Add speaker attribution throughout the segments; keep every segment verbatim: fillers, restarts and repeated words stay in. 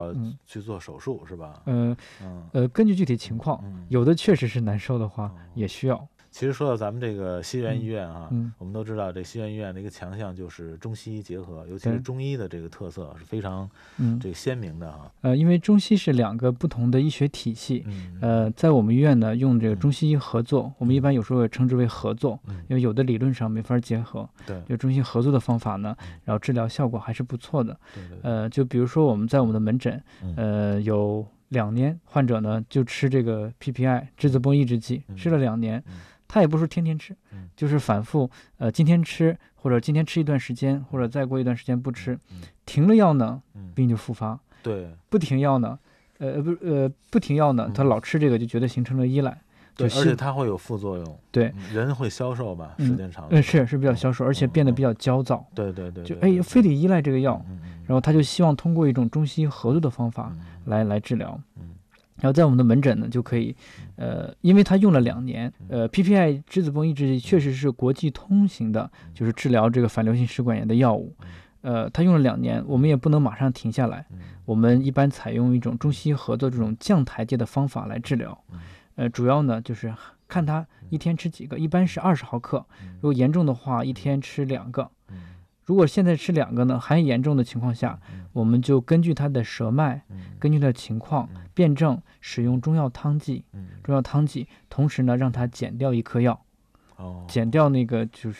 Speaker 1: 嗯
Speaker 2: 去做手术是吧？
Speaker 1: 呃
Speaker 2: 嗯
Speaker 1: 呃，根据具体情况，
Speaker 2: 嗯，
Speaker 1: 有的确实是难受的话，
Speaker 2: 哦
Speaker 1: 也需要。
Speaker 2: 其实说到咱们这个西园医院啊，
Speaker 1: 嗯，
Speaker 2: 我们都知道这西园医院的一个强项就是中西医结合，尤其
Speaker 1: 对
Speaker 2: 是中医的这个特色是非常
Speaker 1: 嗯
Speaker 2: 这个鲜明的哈。
Speaker 1: 呃，因为中西是两个不同的医学体系，
Speaker 2: 嗯
Speaker 1: 呃，在我们医院呢，用这个中西医合作，我们一
Speaker 2: 嗯
Speaker 1: 般有时候也称之为合作，
Speaker 2: 嗯，
Speaker 1: 因为有的理论上没法结合，
Speaker 2: 对
Speaker 1: 就中西合作的方法呢
Speaker 2: 嗯，
Speaker 1: 然后治疗效果还是不错的。
Speaker 2: 对对对，
Speaker 1: 呃，就比如说我们在我们的门诊，
Speaker 2: 嗯
Speaker 1: 呃，有两年患者呢就吃这个 P P I 质子泵抑制剂，
Speaker 2: 嗯
Speaker 1: 吃了两年
Speaker 2: 嗯，
Speaker 1: 他也不是天天吃
Speaker 2: 嗯，
Speaker 1: 就是反复，呃，今天吃或者今天吃一段时间，或者再过一段时间不吃，
Speaker 2: 嗯
Speaker 1: 停了药呢，
Speaker 2: 嗯，
Speaker 1: 病就复发。
Speaker 2: 对
Speaker 1: 不停药呢，呃呃不呃不停药呢，他
Speaker 2: 嗯
Speaker 1: 老吃这个就觉得形成了依赖，
Speaker 2: 对，
Speaker 1: 就希
Speaker 2: 而且它会有副作用，
Speaker 1: 对，
Speaker 2: 嗯人会消瘦吧，
Speaker 1: 嗯
Speaker 2: 时间长了，
Speaker 1: 呃是是比较消瘦，而且变得比
Speaker 2: 较，
Speaker 1: 较焦躁，
Speaker 2: 对对对，
Speaker 1: 就
Speaker 2: 对
Speaker 1: 哎非得依赖这个药，
Speaker 2: 嗯嗯
Speaker 1: 然后他就希望通过一种中西医合作的方法
Speaker 2: 嗯
Speaker 1: 来来治疗。
Speaker 2: 嗯
Speaker 1: 然后在我们的门诊呢，就可以，呃，因为他用了两年，呃，P P I 质子泵抑制剂确实是国际通行的，就是治疗这个反流性食管炎的药物，呃，他用了两年，我们也不能马上停下来，我们一般采用一种中西医合作这种降台阶的方法来治疗，呃，主要呢就是看他一天吃几个，一般是二十毫克，如果严重的话，一天吃两个。如果现在吃两个呢，还严重的情况下，我们就根据他的舌脉，根据他的情况辩证使用中药汤剂，中药汤剂，同时呢让他减掉一颗药，
Speaker 2: 哦，
Speaker 1: 减掉那个就是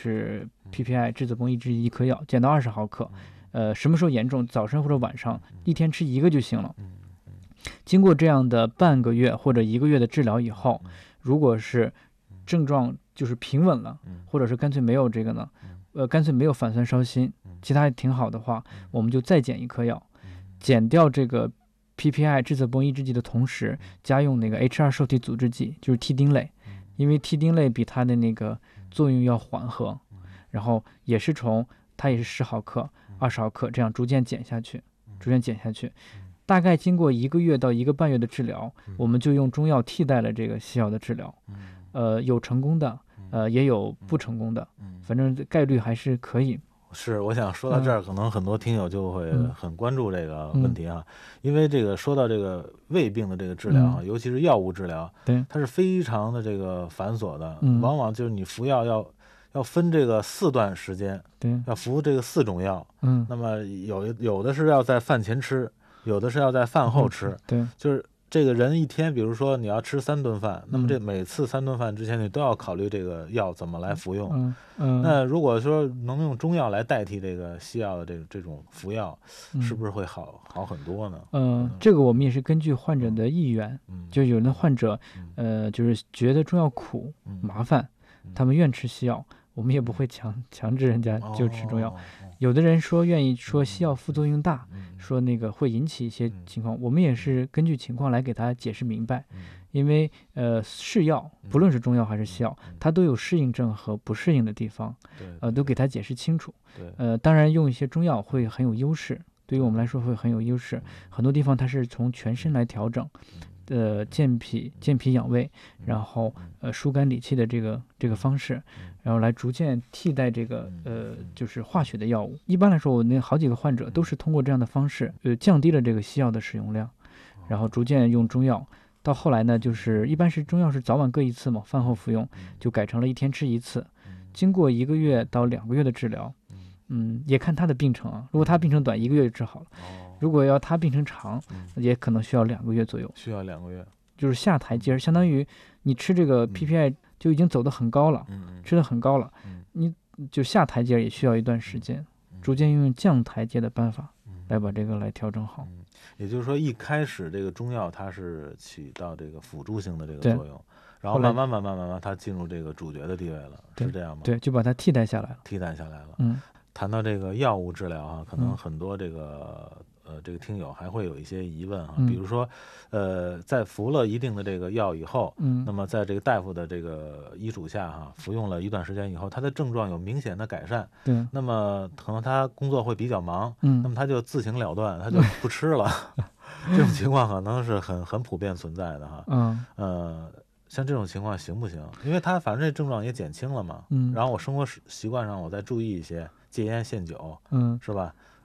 Speaker 1: P P I 质子泵抑制剂一颗药，减到二十毫克。呃，什么时候严重，早上或者晚上一天吃一个就行了。经过这样的半个月或者一个月的治疗以后，如果是症状就是平稳了，或者是干脆没有这个呢，呃，干脆没有反酸烧心，其他也挺好的话，我们就再减一颗药，减掉这个 P P I 质子泵抑制剂的同时，加用那个 H 二受体阻滞剂，就是替丁类，因为替丁类比它的那个作用要缓和，然后也是从它也是十毫克、二十毫克这样逐渐减下去，逐渐减下去。大概经过一个月到一个半月的治疗，我们就用中药替代了这个西药的治疗，呃，有成功的，呃，也有不成功的，反正概率还是可以。
Speaker 2: 是，我想说到这儿，可能很多听友就会
Speaker 1: 嗯
Speaker 2: 很关注这个问题啊，因为这个说到这个胃病的这个治疗啊，
Speaker 1: 嗯
Speaker 2: 尤其是药物治疗，
Speaker 1: 对，
Speaker 2: 它是非常的这个繁琐的，
Speaker 1: 嗯
Speaker 2: 往往就是你服药要要分这个四段时间，
Speaker 1: 对，
Speaker 2: 要服这个四种药，
Speaker 1: 嗯，
Speaker 2: 那么有有的是要在饭前吃，有的是要在饭后吃，
Speaker 1: 对，
Speaker 2: 就是这个人一天，比如说你要吃三顿饭，那么这
Speaker 1: 嗯
Speaker 2: 每次三顿饭之前你都要考虑这个药怎么来服用。
Speaker 1: 嗯嗯，
Speaker 2: 那如果说能用中药来代替这个西药的这这种服药，是不是会好好很多呢？
Speaker 1: 嗯，这个我们也是根据患者的意愿，
Speaker 2: 嗯，
Speaker 1: 就有的患者，呃，就是觉得中药苦麻烦，他们愿吃西药，我们也不会强强制人家就吃中药。
Speaker 2: 哦
Speaker 1: 有的人说愿意说西药副作用大，说那个会引起一些情况，我们也是根据情况来给他解释明白。因为呃是药，不论是中药还是西药，它都有适应症和不适应的地方，呃，都给他解释清楚。呃，当然用一些中药会很有优势，对于我们来说会很有优势。很多地方它是从全身来调整，呃，健脾健脾养胃，然后呃疏肝理气的这个这个方式，然后来逐渐替代这个呃就是化学的药物。一般来说，我那好几个患者都是通过这样的方式，呃，降低了这个西药的使用量，然后逐渐用中药。到后来呢，就是一般是中药是早晚各一次嘛，饭后服用，就改成了一天吃一次。经过一个月到两个月的治疗，嗯，也看他的病程啊。如果他病程短，一个月就治好了；如果要他病程长，也可能需要两个月左右。
Speaker 2: 需要两个月，
Speaker 1: 就是下台阶，相当于你吃这个 P P I 就已经走得很高了，吃得很高了，你就下台阶也需要一段时间，逐渐用降台阶的办法来把这个来调整好。
Speaker 2: 也就是说，一开始这个中药它是起到这个辅助性的这个作用，然后慢慢慢慢慢慢它进入这个主角的地位了，是这样吗？
Speaker 1: 对，就把它替代下来了。
Speaker 2: 替代下来了。
Speaker 1: 嗯，
Speaker 2: 谈到这个药物治疗啊，可能很多这个、嗯、呃这个听友还会有一些疑问啊，
Speaker 1: 嗯、
Speaker 2: 比如说呃在服了一定的这个药以后，
Speaker 1: 嗯，
Speaker 2: 那么在这个大夫的这个医嘱下哈、啊，服用了一段时间以后，他的症状有明显的改善，
Speaker 1: 对，
Speaker 2: 那么可能他工作会比较忙，
Speaker 1: 嗯，
Speaker 2: 那么他就自行了断，他就不吃了。这种情况可能是很很普遍存在的哈，
Speaker 1: 嗯，
Speaker 2: 呃，像这种情况行不行？因为他反正这症状也减轻了嘛，
Speaker 1: 嗯，
Speaker 2: 然后我生活习惯上我再注意一些，戒烟限酒，
Speaker 1: 嗯，
Speaker 2: 是吧？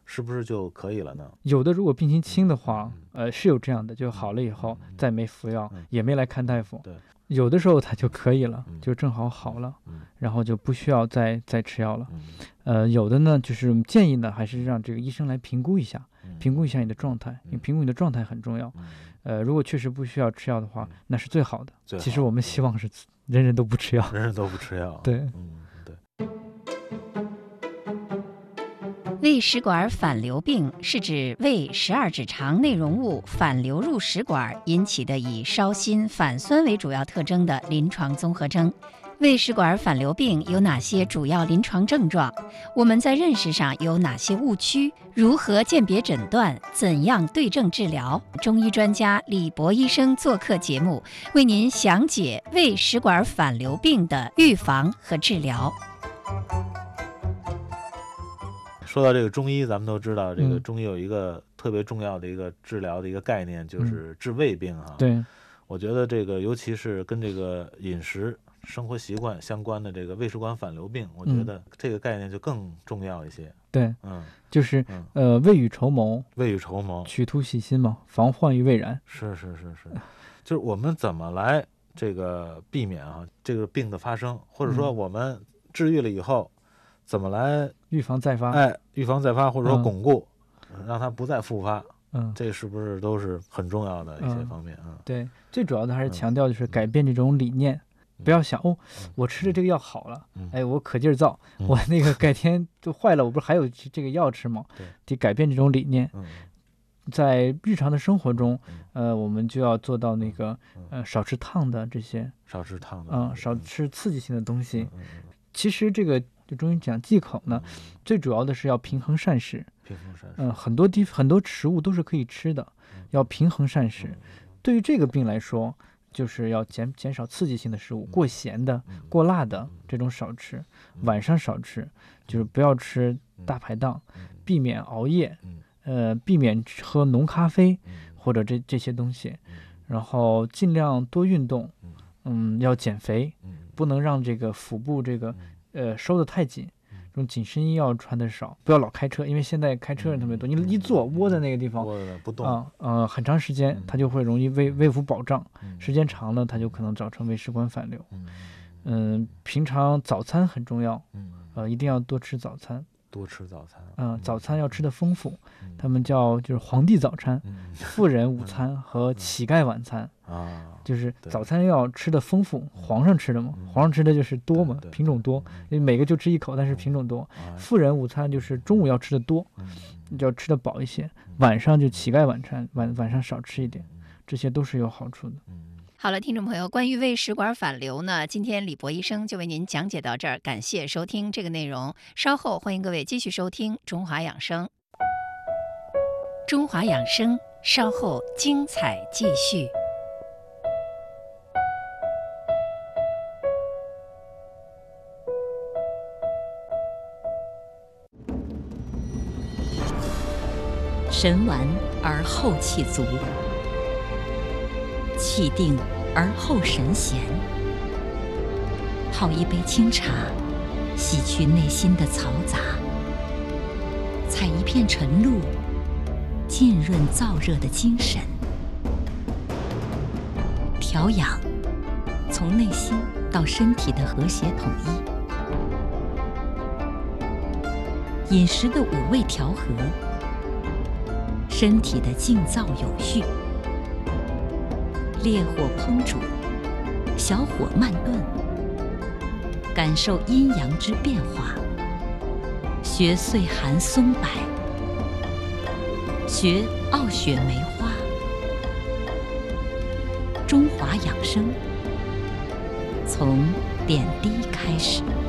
Speaker 2: 是不是就可以了呢？
Speaker 1: 有的如果病情轻的话，呃，是有这样的，就好了以后再没服药，也没来看大夫。
Speaker 2: 对，
Speaker 1: 有的时候他就可以了，就正好好了，然后就不需要再再吃药了。呃，有的呢，就是建议呢，还是让这个医生来评估一下，评估一下你的状态，因为评估你的状态很重要。呃，如果确实不需要吃药的话，那是最好的。其实我们希望是人人都不吃药，
Speaker 2: 人人都不吃药。
Speaker 1: 对，
Speaker 2: 嗯，对。
Speaker 3: 胃食管反流病是指胃十二指肠内容物反流入食管引起的以烧心、反酸为主要特征的临床综合征。胃食管反流病有哪些主要临床症状？我们在认识上有哪些误区？如何鉴别诊断？怎样对症治疗？中医专家李博医生做客节目，为您详解胃食管反流病的预防和治疗。
Speaker 2: 说到这个中医，咱们都知道，这个中医有一个特别重要的一个治疗的一个概念，就是治胃病哈。
Speaker 1: 对，
Speaker 2: 我觉得这个尤其是跟这个饮食生活习惯相关的这个胃食管反流病，我觉得这个概念就更重要一些。
Speaker 1: 对，
Speaker 2: 嗯，
Speaker 1: 就是呃，未雨绸缪，
Speaker 2: 未雨绸缪，
Speaker 1: 取图细心嘛，防患于未然。
Speaker 2: 是是是是，就是我们怎么来这个避免啊这个病的发生，或者说我们治愈了以后，怎么来
Speaker 1: 预防再发？
Speaker 2: 哎，预防再发，或者说巩固，嗯、让它不再复发。
Speaker 1: 嗯，
Speaker 2: 这是不是都是很重要的一些方面啊、
Speaker 1: 嗯？对，最主要的还是强调就是改变这种理念。嗯、不要想哦，我吃了这个药好了，嗯、哎，我可劲儿造，嗯、我那个改天就坏了，我不是还有这个药吃吗？
Speaker 2: 对，
Speaker 1: 得改变这种理念。
Speaker 2: 嗯、
Speaker 1: 在日常的生活中，呃，我们就要做到那个呃少吃烫的这些，
Speaker 2: 少吃烫的，
Speaker 1: 嗯，少吃刺激性的东西。
Speaker 2: 嗯、
Speaker 1: 其实这个就中医讲忌口呢，嗯、最主要的是要平衡膳食。
Speaker 2: 平衡膳食，
Speaker 1: 嗯、呃，很多地很多食物都是可以吃的，嗯、要平衡膳食。嗯、对于这个病来说，就是要减减少刺激性的食物，过咸的、过辣的这种少吃，晚上少吃，就是不要吃大排档，避免熬夜，呃，避免喝浓咖啡或者这这些东西，然后尽量多运动，嗯，要减肥，不能让这个腹部这个呃收得太紧。这种紧身衣要穿的少，不要老开车，因为现在开车人特别多，你一坐窝在那个地方，
Speaker 2: 窝着不动
Speaker 1: 啊，呃，很长时间，它就会容易胃胃腹饱胀，时间长了，它就可能造成胃食管反流。嗯，平常早餐很重要，呃，一定要多吃早餐。
Speaker 2: 多吃早餐，
Speaker 1: 嗯，早餐要吃的丰富，他们叫就是皇帝早餐、富人午餐和乞丐晚餐
Speaker 2: 啊，
Speaker 1: 就是早餐要吃的丰富，皇上吃的嘛，皇上吃的就是多嘛，品种多，因为每个就吃一口，但是品种多。富人午餐就是中午要吃的多，就要吃的饱一些，晚上就乞丐晚餐，晚晚上少吃一点，这些都是有好处的。
Speaker 3: 好了，听众朋友，关于胃食管反流呢，今天李博医生就为您讲解到这儿，感谢收听这个内容。稍后欢迎各位继续收听《中华养生》。中华养生，稍后精彩继续。
Speaker 4: 神完而后气足，气定而后神闲。泡一杯清茶，洗去内心的嘈杂；采一片晨露，浸润燥热的精神。调养，从内心到身体的和谐统一。饮食的五味调和，身体的静躁有序。烈火烹煮，小火慢炖，感受阴阳之变化。学岁寒松柏，学傲雪梅花。中华养生，从点滴开始。